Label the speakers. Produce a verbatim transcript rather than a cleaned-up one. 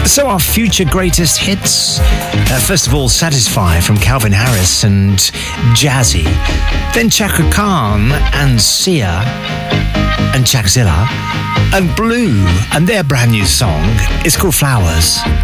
Speaker 1: So our future greatest hits. Uh, first of all, Satisfy from Calvin Harris and Jazzy. Then Chaka Khan and Sia and Chakzilla and Blue. And their brand new song is called Flowers.